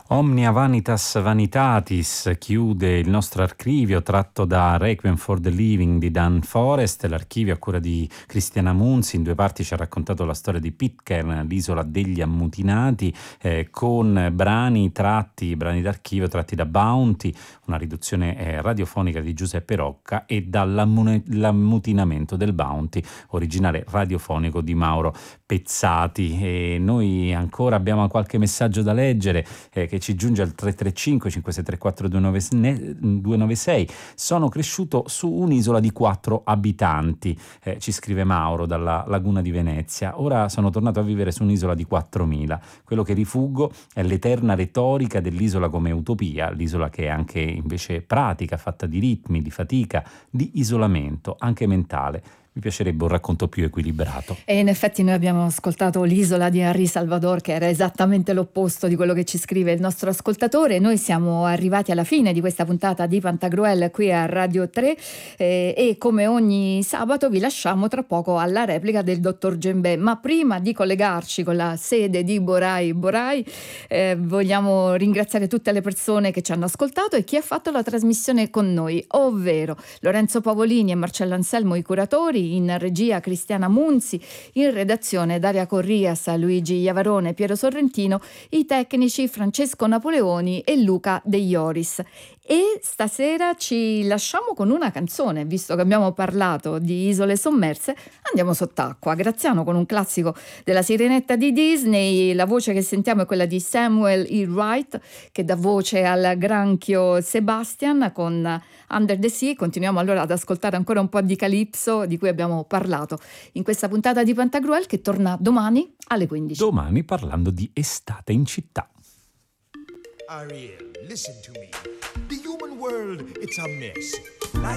Omnia vanitas vanitatis chiude il nostro archivio tratto da Requiem for the Living di Dan Forest, l'archivio a cura di Cristiana Munzi. In due parti ci ha raccontato la storia di Pitcairn, l'isola degli ammutinati, con brani d'archivio tratti da Bounty, una riduzione radiofonica di Giuseppe Rocca, e dall'ammutinamento del Bounty, originale radiofonico di Mauro Pezzati. E noi ancora abbiamo qualche messaggio da leggere che ci giunge al 335 5634 296. Sono cresciuto su un'isola di 4 abitanti, ci scrive Mauro dalla laguna di Venezia. Ora sono tornato a vivere su un'isola di 4.000. Quello che rifuggo è l'eterna retorica dell'isola come utopia, l'isola che è anche invece pratica, fatta di ritmi, di fatica, di isolamento, anche mentale. Mi piacerebbe un racconto più equilibrato. E in effetti noi abbiamo ascoltato l'isola di Henri Salvador, che era esattamente l'opposto di quello che ci scrive il nostro ascoltatore. Noi siamo arrivati alla fine di questa puntata di Pantagruel qui a Radio 3 e come ogni sabato vi lasciamo tra poco alla replica del dottor Gembè. Ma prima di collegarci con la sede di Borai, vogliamo ringraziare tutte le persone che ci hanno ascoltato e chi ha fatto la trasmissione con noi, ovvero Lorenzo Pavolini e Marcello Anselmo, i curatori, in regia Cristiana Munzi, in redazione Daria Corrias, Luigi Iavarone, Piero Sorrentino, i tecnici Francesco Napoleoni e Luca De Ioris. E stasera ci lasciamo con una canzone, visto che abbiamo parlato di isole sommerse, andiamo sott'acqua. Graziano con un classico della Sirenetta di Disney. La voce che sentiamo è quella di Samuel E. Wright, che dà voce al granchio Sebastian con Under the Sea. Continuiamo allora ad ascoltare ancora un po' di Calypso, di cui abbiamo parlato in questa puntata di Pantagruel, che torna domani alle 15. Domani parlando di estate in città. Ariel, listen to me. The human world, it's a mess.